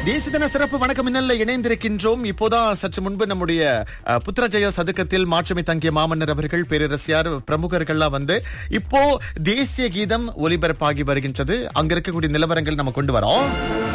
தேசிய தின சிறப்பு வணக்கம் மின்னல்ல இணைந்திருக்கின்றோம். இப்போதான் சற்று முன்பு நம்முடைய புத்ரஜய சதுக்கத்தில் மாற்றமை தங்கிய மாமன்னர் அவர்கள், பேரரசியார், பிரமுகர்கள்லாம் வந்து இப்போ தேசிய கீதம் ஒலிபரப்பாகி வருகின்றது. அங்க இருக்கக்கூடிய நிலவரங்கள் நம்ம கொண்டு வரோம்.